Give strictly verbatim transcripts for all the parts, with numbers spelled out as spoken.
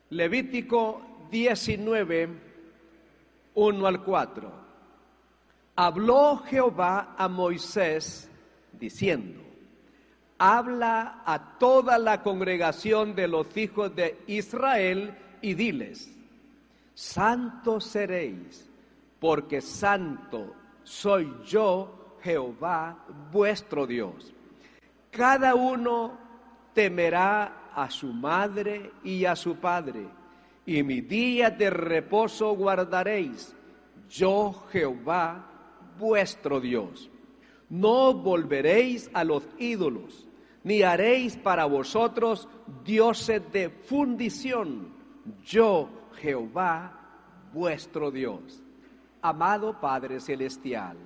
Levítico diecinueve, uno al cuatro. Habló Jehová a Moisés diciendo: habla a toda la congregación de los hijos de Israel y diles: santos seréis, porque santo soy yo, Jehová vuestro Dios. Cada uno temerá a su madre y a su padre, y mis días de reposo guardaréis, yo Jehová vuestro Dios. No volveréis a los ídolos, ni haréis para vosotros dioses de fundición, yo Jehová vuestro Dios. Amado Padre Celestial,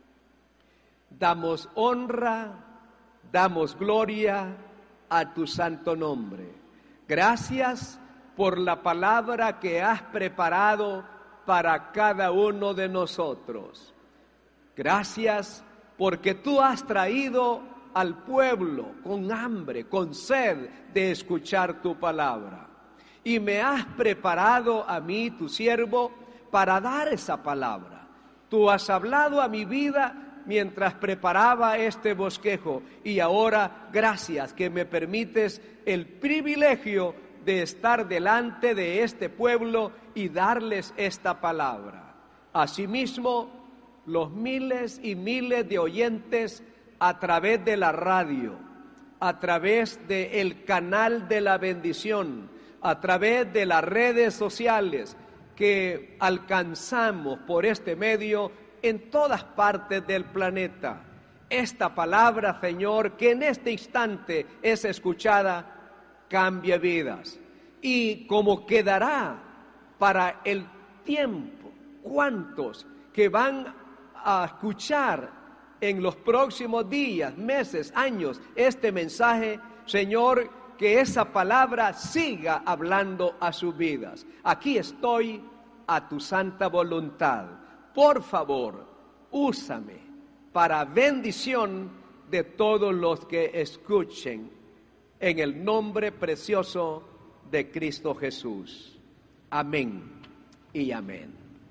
damos honra, damos gloria a tu santo nombre. Gracias por la palabra que has preparado para cada uno de nosotros. Gracias porque tú has traído al pueblo con hambre, con sed de escuchar tu palabra. Y me has preparado a mí, tu siervo, para dar esa palabra. Tú has hablado a mi vida mientras preparaba este bosquejo, y ahora gracias que me permites el privilegio de estar delante de este pueblo y darles esta palabra. Asimismo, los miles y miles de oyentes a través de la radio, a través del canal de la bendición, a través de las redes sociales que alcanzamos por este medio en todas partes del planeta. Esta palabra, Señor, que en este instante es escuchada, cambia vidas. Y como quedará para el tiempo, ¿cuántos que van a escuchar en los próximos días, meses, años este mensaje? Señor, que esa palabra siga hablando a sus vidas. Aquí estoy a tu santa voluntad. Por favor, úsame para bendición de todos los que escuchen, en el nombre precioso de Cristo Jesús. Amén y amén.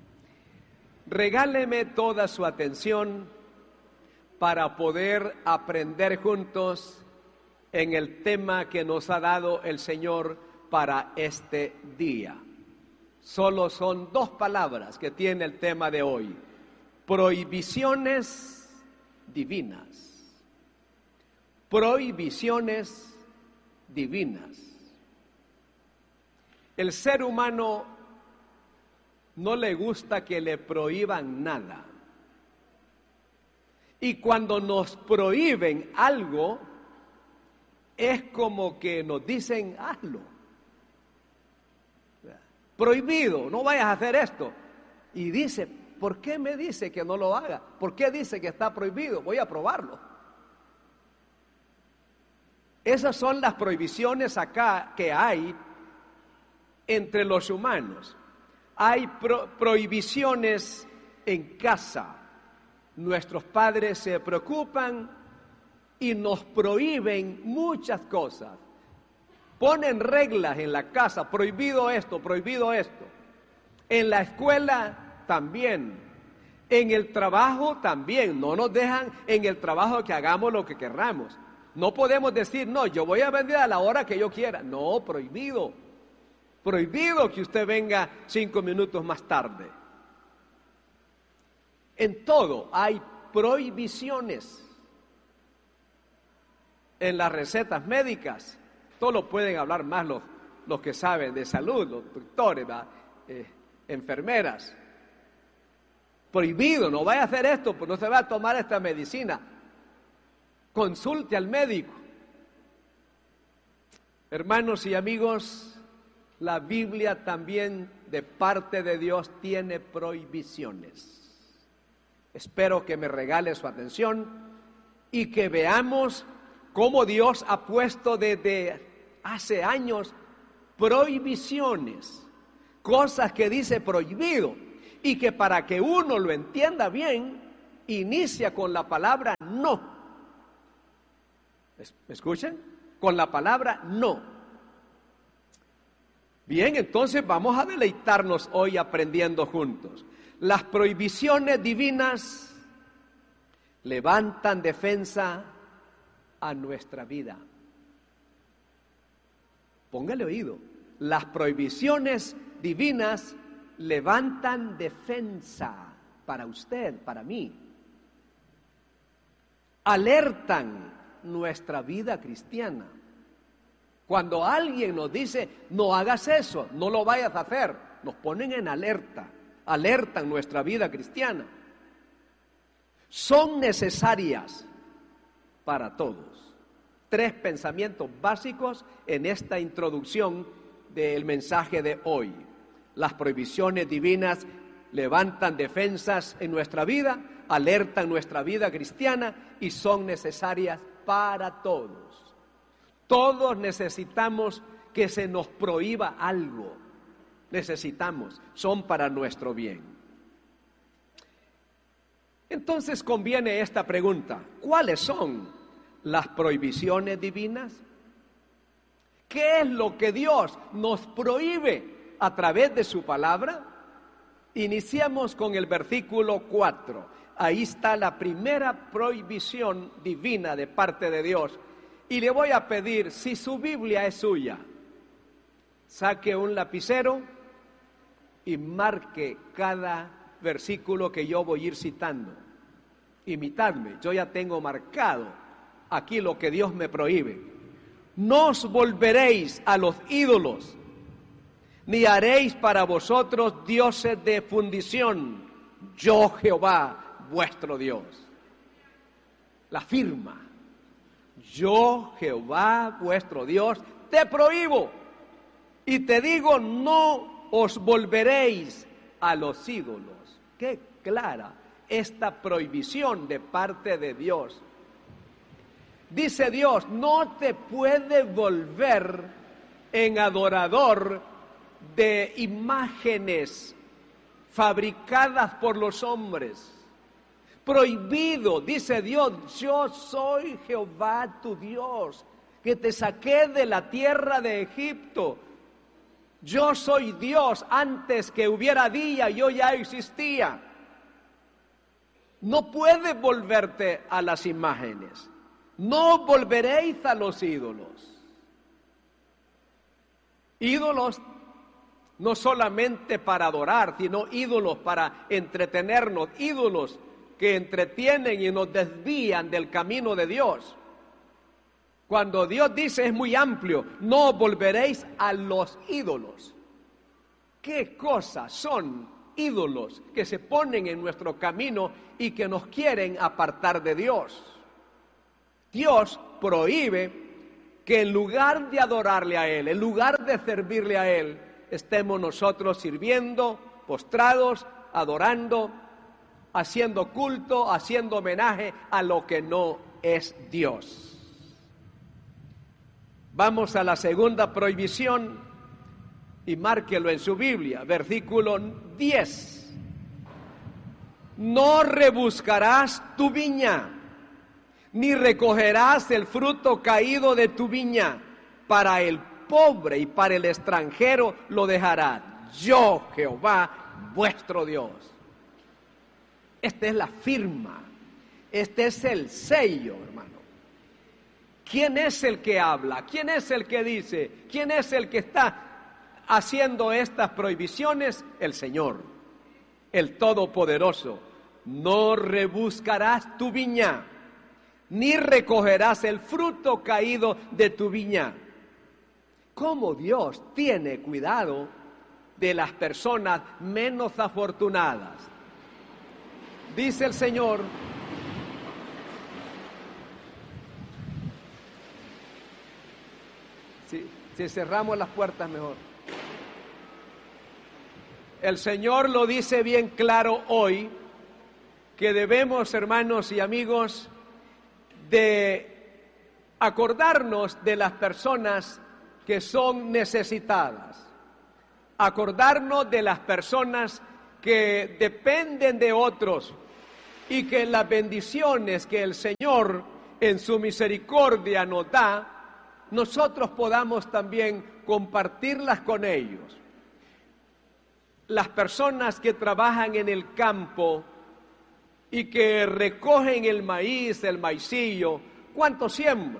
Regáleme toda su atención para poder aprender juntos en el tema que nos ha dado el Señor para este día. Solo son dos palabras que tiene el tema de hoy: prohibiciones divinas. Prohibiciones divinas. El ser humano no le gusta que le prohíban nada. Y cuando nos prohíben algo, es como que nos dicen: hazlo. Prohibido, no vayas a hacer esto. Y dice: ¿por qué me dice que no lo haga? ¿Por qué dice que está prohibido? Voy a probarlo. Esas son las prohibiciones acá que hay entre los humanos. Hay pro- prohibiciones en casa. Nuestros padres se preocupan y nos prohíben muchas cosas. Ponen reglas en la casa: prohibido esto, prohibido esto. En la escuela también. En el trabajo también. No nos dejan en el trabajo que hagamos lo que querramos. No podemos decir: no, yo voy a venir a la hora que yo quiera. No, prohibido. Prohibido que usted venga cinco minutos más tarde. En todo hay prohibiciones. En las recetas médicas, todo lo pueden hablar más los, los que saben de salud, los doctores, eh, enfermeras. Prohibido, no vaya a hacer esto, pues no se va a tomar esta medicina. Consulte al médico. Hermanos y amigos, la Biblia también de parte de Dios tiene prohibiciones. Espero que me regale su atención y que veamos cómo Dios ha puesto desde hace años prohibiciones, cosas que dice prohibido, y que para que uno lo entienda bien, inicia con la palabra no. ¿Me escuchan? Con la palabra no. Bien, entonces vamos a deleitarnos hoy aprendiendo juntos. Las prohibiciones divinas levantan defensa a nuestra vida. Póngale oído. Las prohibiciones divinas levantan defensa para usted, para mí. Alertan nuestra vida cristiana. Cuando alguien nos dice, no hagas eso, no lo vayas a hacer, nos ponen en alerta, alertan nuestra vida cristiana. Son necesarias para todos. Tres pensamientos básicos en esta introducción del mensaje de hoy. Las prohibiciones divinas levantan defensas en nuestra vida, alertan nuestra vida cristiana y son necesarias para todos. Todos necesitamos que se nos prohíba algo. Necesitamos, son para nuestro bien. Entonces conviene esta pregunta: ¿cuáles son las prohibiciones divinas? ¿Qué es lo que Dios nos prohíbe a través de su palabra? Iniciamos con el versículo cuatro. Ahí está la primera prohibición divina de parte de Dios. Y le voy a pedir, si su Biblia es suya, saque un lapicero y marque cada versículo que yo voy a ir citando. Imitadme, yo ya tengo marcado aquí lo que Dios me prohíbe. No os volveréis a los ídolos, ni haréis para vosotros dioses de fundición. Yo, Jehová, vuestro Dios. La firma. Yo, Jehová, vuestro Dios, te prohíbo y te digo, no os volveréis a los ídolos. Qué clara esta prohibición de parte de Dios. Dice Dios, no te puedes volver en adorador de imágenes fabricadas por los hombres. Prohibido, dice Dios, yo soy Jehová tu Dios, que te saqué de la tierra de Egipto. Yo soy Dios, antes que hubiera día, yo ya existía. No puedes volverte a las imágenes, no volveréis a los ídolos. Ídolos no solamente para adorar, sino ídolos para entretenernos, ídolos que entretienen y nos desvían del camino de Dios. Cuando Dios dice, es muy amplio, no volveréis a los ídolos. ¿Qué cosas son ídolos que se ponen en nuestro camino y que nos quieren apartar de Dios? Dios prohíbe que en lugar de adorarle a Él, en lugar de servirle a Él, estemos nosotros sirviendo, postrados, adorando, haciendo culto, haciendo homenaje a lo que no es Dios. Vamos a la segunda prohibición y márquelo en su Biblia, versículo diez. No rebuscarás tu viña, ni recogerás el fruto caído de tu viña. Para el pobre y para el extranjero lo dejará. Yo, Jehová, vuestro Dios. Esta es la firma, este es el sello, hermano. ¿Quién es el que habla? ¿Quién es el que dice? ¿Quién es el que está haciendo estas prohibiciones? El Señor, el Todopoderoso. No rebuscarás tu viña, ni recogerás el fruto caído de tu viña. ¿Cómo Dios tiene cuidado de las personas menos afortunadas? Dice el Señor, si, si cerramos las puertas mejor. El Señor lo dice bien claro hoy, que debemos, hermanos y amigos, de acordarnos de las personas que son necesitadas, acordarnos de las personas que dependen de otros, y que las bendiciones que el Señor en su misericordia nos da, nosotros podamos también compartirlas con ellos. Las personas que trabajan en el campo y que recogen el maíz, el maicillo, ¿cuántos siembros?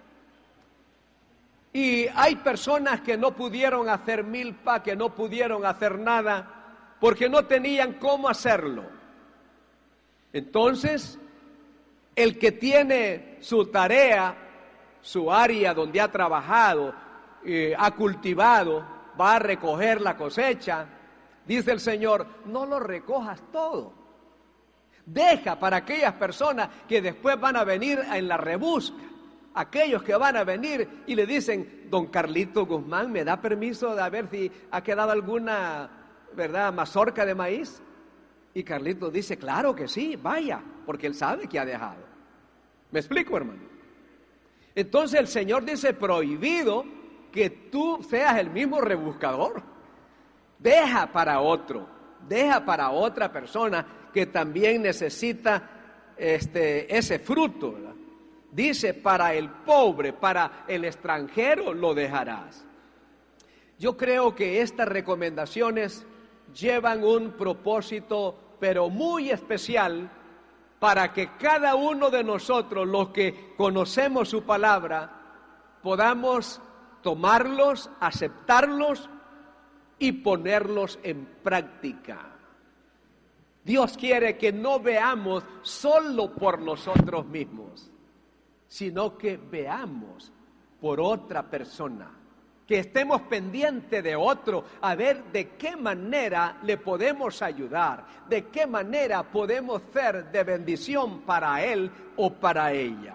Y hay personas que no pudieron hacer milpa, que no pudieron hacer nada, porque no tenían cómo hacerlo. Entonces, el que tiene su tarea, su área donde ha trabajado, eh, ha cultivado, va a recoger la cosecha, dice el Señor, no lo recojas todo. Deja para aquellas personas que después van a venir en la rebusca. Aquellos que van a venir y le dicen, don Carlito Guzmán, ¿me da permiso de a ver si ha quedado alguna, verdad, mazorca de maíz? Y Carlito dice, claro que sí, vaya, porque él sabe que ha dejado. ¿Me explico, hermano? Entonces el Señor dice, prohibido que tú seas el mismo rebuscador. Deja para otro, deja para otra persona que también necesita este, ese fruto, ¿verdad? Dice, para el pobre, para el extranjero lo dejarás. Yo creo que estas recomendaciones llevan un propósito, pero muy especial, para que cada uno de nosotros, los que conocemos su palabra, podamos tomarlos, aceptarlos y ponerlos en práctica. Dios quiere que no veamos solo por nosotros mismos, sino que veamos por otra persona, que estemos pendientes de otro, a ver de qué manera le podemos ayudar, de qué manera podemos ser de bendición para él o para ella.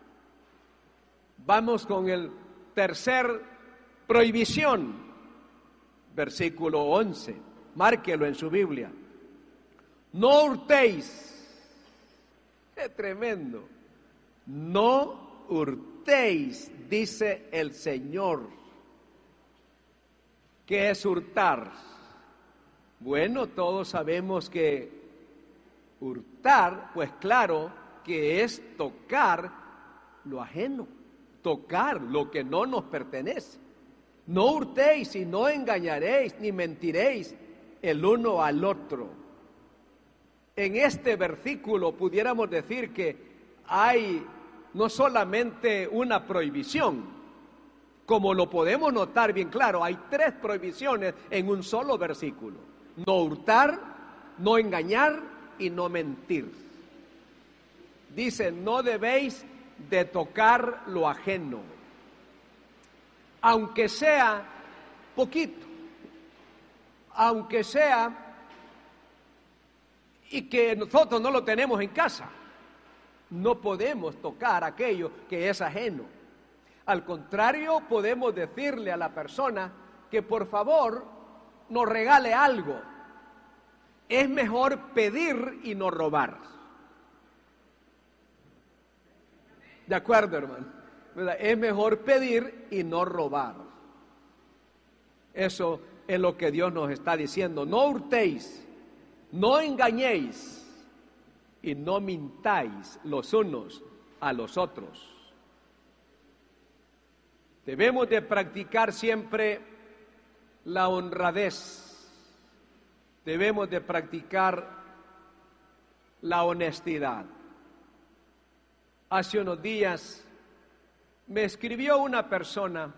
Vamos con el tercer prohibición, versículo once, márquelo en su Biblia. No hurtéis, qué tremendo. No hurtéis, dice el Señor. ¿Qué es hurtar? Bueno, todos sabemos que hurtar, pues claro, que es tocar lo ajeno, tocar lo que no nos pertenece. No hurtéis y no engañaréis ni mentiréis el uno al otro. En este versículo pudiéramos decir que hay no solamente una prohibición, como lo podemos notar bien claro, hay tres prohibiciones en un solo versículo. No hurtar, no engañar y no mentir. Dice, no debéis de tocar lo ajeno, aunque sea poquito, aunque sea y que nosotros no lo tenemos en casa. No podemos tocar aquello que es ajeno. Al contrario, podemos decirle a la persona que por favor nos regale algo. Es mejor pedir y no robar. ¿De acuerdo, hermano? ¿Verdad? Es mejor pedir y no robar. Eso es lo que Dios nos está diciendo. No hurtéis, no engañéis y no mintáis los unos a los otros. Debemos de practicar siempre la honradez. Debemos de practicar la honestidad. Hace unos días me escribió una persona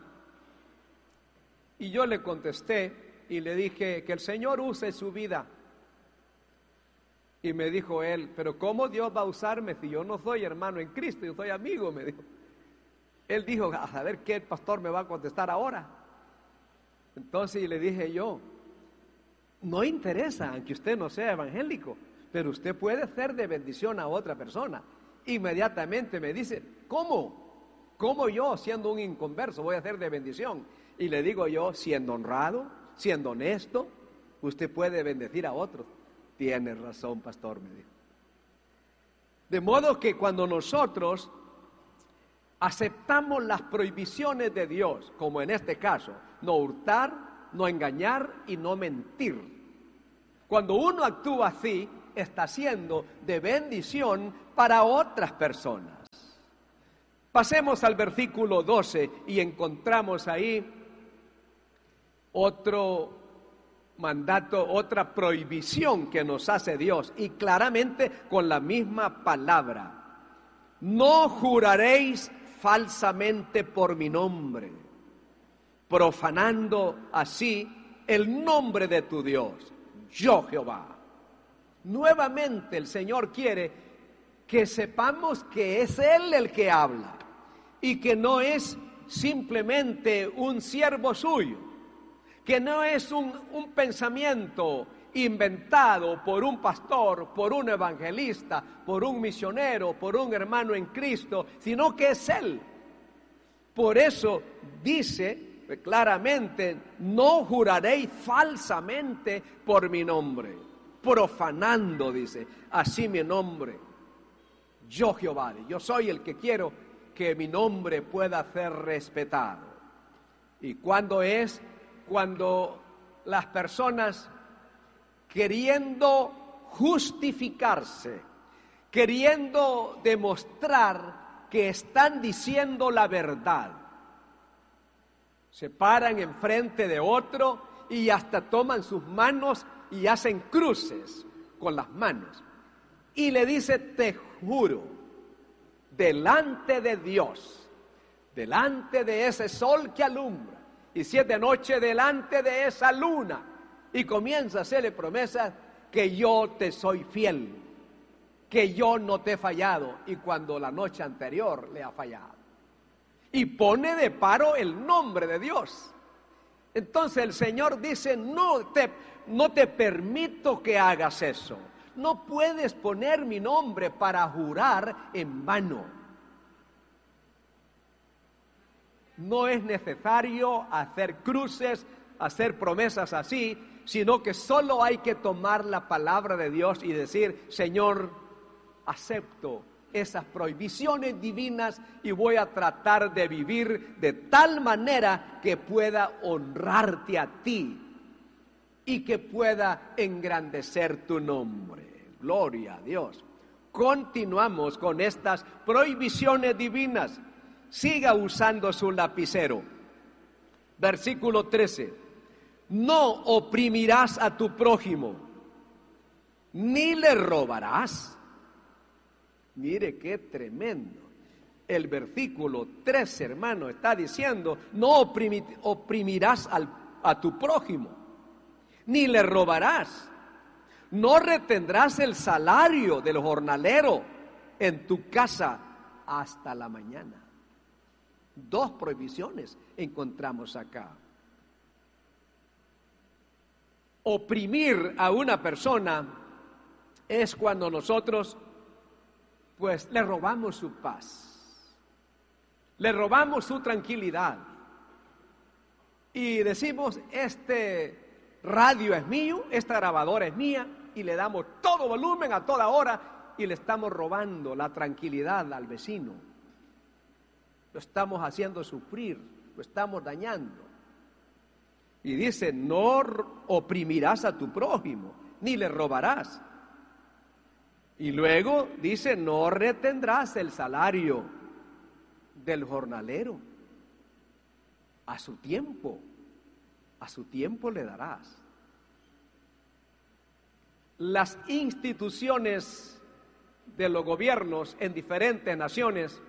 y yo le contesté y le dije que el Señor use su vida. Y me dijo él, pero ¿cómo Dios va a usarme si yo no soy hermano en Cristo? Yo soy amigo, me dijo. Él dijo, a saber qué el pastor me va a contestar ahora. Entonces le dije yo, no interesa, aunque usted no sea evangélico, pero usted puede ser de bendición a otra persona. Inmediatamente me dice, ¿cómo? ¿Cómo yo, siendo un inconverso, voy a ser de bendición? Y le digo yo, siendo honrado, siendo honesto, usted puede bendecir a otros. Tiene razón, pastor, me dijo. De modo que cuando nosotros aceptamos las prohibiciones de Dios, como en este caso, no hurtar, no engañar y no mentir. Cuando uno actúa así, está siendo de bendición para otras personas. Pasemos al versículo doce y encontramos ahí otro mandato, otra prohibición que nos hace Dios, y claramente con la misma palabra. No juraréis falsamente por mi nombre, profanando así el nombre de tu Dios, yo Jehová. Nuevamente el Señor quiere que sepamos que es Él el que habla y que no es simplemente un siervo suyo, que no es un, un pensamiento inventado por un pastor, por un evangelista, por un misionero, por un hermano en Cristo, sino que es Él. Por eso dice claramente, no juraréis falsamente por mi nombre, profanando, dice, así mi nombre. Yo Jehová, yo soy el que quiero que mi nombre pueda ser respetado. ¿Y cuándo es? Cuando las personas, queriendo justificarse, queriendo demostrar que están diciendo la verdad, se paran enfrente de otro y hasta toman sus manos y hacen cruces con las manos. Y le dice, te juro, delante de Dios, delante de ese sol que alumbra, y si es de noche, delante de esa luna, y comienza a hacerle promesas que yo te soy fiel, que yo no te he fallado, y cuando la noche anterior le ha fallado. Y pone de paro el nombre de Dios. Entonces el Señor dice, no te, no te permito que hagas eso. No puedes poner mi nombre para jurar en vano. No es necesario hacer cruces, hacer promesas así, sino que solo hay que tomar la palabra de Dios y decir, Señor, acepto esas prohibiciones divinas y voy a tratar de vivir de tal manera que pueda honrarte a ti y que pueda engrandecer tu nombre. Gloria a Dios. Continuamos con estas prohibiciones divinas. Siga usando su lapicero. Versículo trece. No oprimirás a tu prójimo, ni le robarás. Mire qué tremendo. El versículo trece, hermano, está diciendo, no oprimir, oprimirás al, a tu prójimo, ni le robarás. No retendrás el salario del jornalero en tu casa hasta la mañana. Dos prohibiciones encontramos acá. Oprimir a una persona es cuando nosotros pues le robamos su paz, le robamos su tranquilidad y decimos, este radio es mío, esta grabadora es mía, y le damos todo volumen a toda hora y le estamos robando la tranquilidad al vecino. Lo estamos haciendo sufrir, lo estamos dañando. Y dice, no oprimirás a tu prójimo, ni le robarás. Y luego dice, no retendrás el salario del jornalero. A su tiempo, a su tiempo le darás. Las instituciones de los gobiernos en diferentes naciones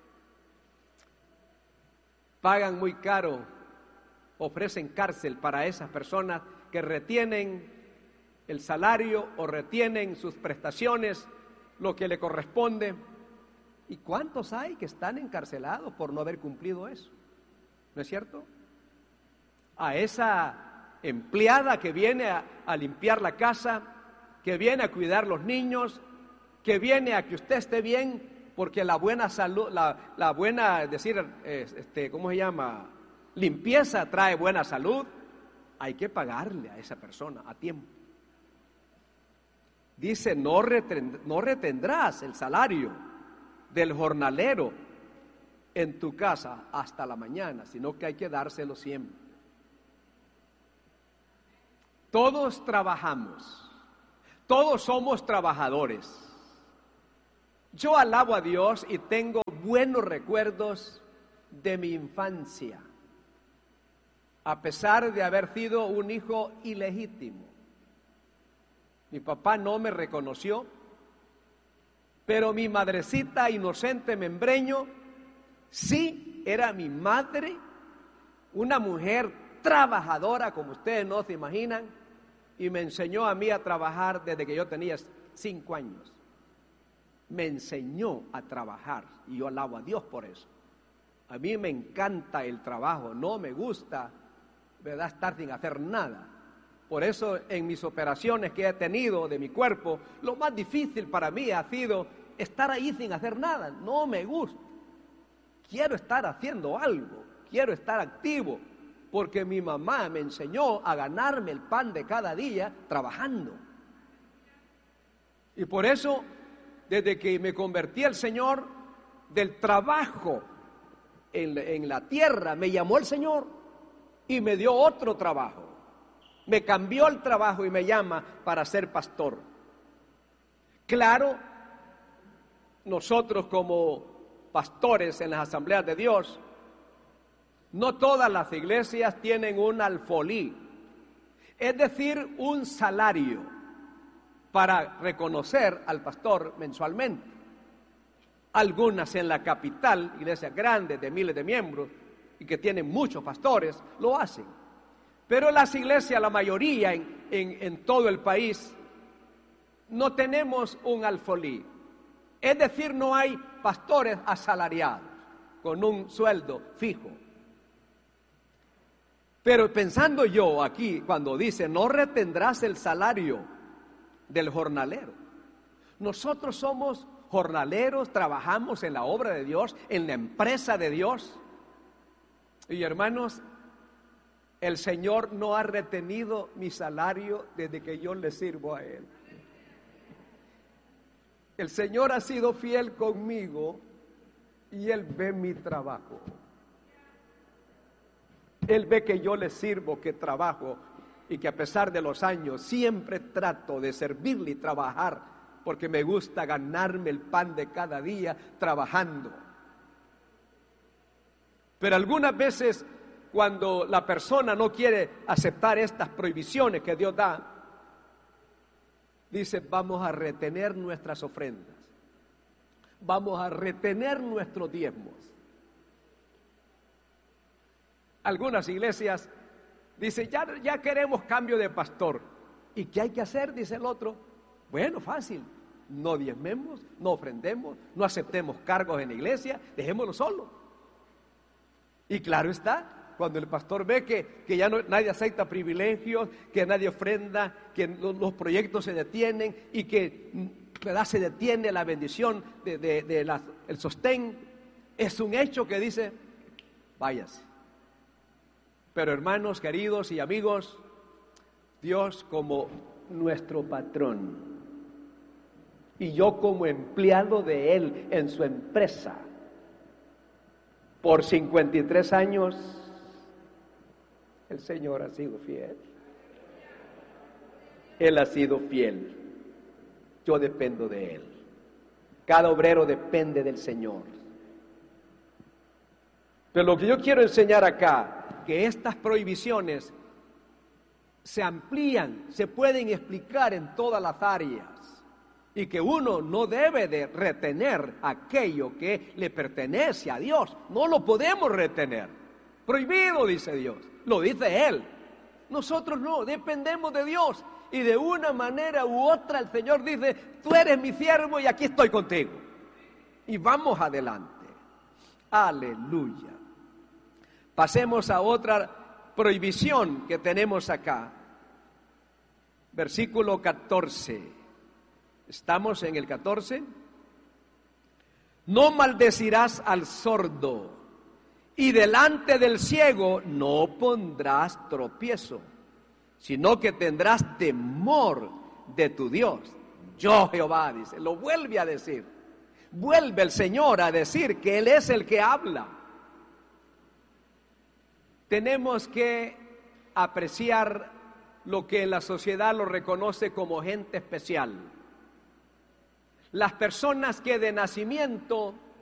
pagan muy caro, ofrecen cárcel para esas personas que retienen el salario o retienen sus prestaciones, lo que le corresponde. ¿Y cuántos hay que están encarcelados por no haber cumplido eso? ¿No es cierto? A esa empleada que viene a, a limpiar la casa, que viene a cuidar los niños, que viene a que usted esté bien, porque la buena salud, la, la buena, es decir, este, ¿cómo se llama? Limpieza trae buena salud. Hay que pagarle a esa persona a tiempo. Dice, no, retend, no retendrás el salario del jornalero en tu casa hasta la mañana, sino que hay que dárselo siempre. Todos trabajamos, todos somos trabajadores. Yo alabo a Dios y tengo buenos recuerdos de mi infancia. a pesar de haber sido un hijo ilegítimo. Mi papá no me reconoció, pero mi madrecita inocente Membreño sí era mi madre, una mujer trabajadora como ustedes no se imaginan, y me enseñó a mí a trabajar desde que yo tenía cinco años. Me enseñó a trabajar y yo alabo a Dios por eso. A mí me encanta el trabajo, no me gusta, ¿verdad?, estar sin hacer nada. Por eso en mis operaciones que he tenido de mi cuerpo, lo más difícil para mí ha sido estar ahí sin hacer nada. No me gusta. Quiero estar haciendo algo, quiero estar activo, porque mi mamá me enseñó a ganarme el pan de cada día trabajando. Y por eso, desde que me convertí al Señor, del trabajo en, en la tierra, me llamó el Señor y me dio otro trabajo. Me cambió el trabajo y me llama para ser pastor. Claro, nosotros como pastores en las asambleas de Dios, no todas las iglesias tienen un alfolí, es decir, un salario para reconocer al pastor mensualmente. Algunas en la capital, iglesias grandes de miles de miembros y que tienen muchos pastores, lo hacen. Pero las iglesias, la mayoría en, en, en todo el país, no tenemos un alfolí. Es decir, no hay pastores asalariados con un sueldo fijo. Pero pensando yo aquí, cuando dice, no retendrás el salario del jornalero. Nosotros somos jornaleros, trabajamos en la obra de Dios, en la empresa de Dios. Y hermanos, el Señor no ha retenido mi salario desde que yo le sirvo a Él. El Señor ha sido fiel conmigo y Él ve mi trabajo. Él ve que yo le sirvo, que trabajo y que a pesar de los años siempre trato de servirle y trabajar porque me gusta ganarme el pan de cada día trabajando. Pero algunas veces cuando la persona no quiere aceptar estas prohibiciones que Dios da, dice, vamos a retener nuestras ofrendas, vamos a retener nuestros diezmos. Algunas iglesias dicen, ya, ya queremos cambio de pastor. ¿Y qué hay que hacer? Dice el otro. Bueno, fácil, no diezmemos, no ofrendemos, no aceptemos cargos en la iglesia, dejémoslo solo. Y claro está, cuando el pastor ve que, que ya no, nadie acepta privilegios, que nadie ofrenda, que los, los proyectos se detienen y que, ¿verdad?, se detiene la bendición de, de, de la, el sostén, es un hecho que dice, váyase. Pero hermanos queridos y amigos, Dios como nuestro patrón y yo como empleado de Él en su empresa, por cincuenta y tres años, el Señor ha sido fiel. Él ha sido fiel. Yo dependo de Él. Cada obrero depende del Señor. Pero lo que yo quiero enseñar acá, que estas prohibiciones se amplían, se pueden explicar en todas las áreas y que uno no debe de retener aquello que le pertenece a Dios. No lo podemos retener. Prohibido, dice Dios. Lo dice Él. Nosotros no, dependemos de Dios y de una manera u otra el Señor dice, tú eres mi siervo y aquí estoy contigo. Y vamos adelante. Aleluya. Pasemos a otra prohibición que tenemos acá. Versículo catorce. ¿Estamos en el catorce? No maldecirás al sordo, y delante del ciego no pondrás tropiezo, sino que tendrás temor de tu Dios. Yo, Jehová, dice, lo vuelve a decir. Vuelve el Señor a decir que Él es el que habla. Tenemos que apreciar lo que la sociedad lo reconoce como gente especial. Las personas que de nacimiento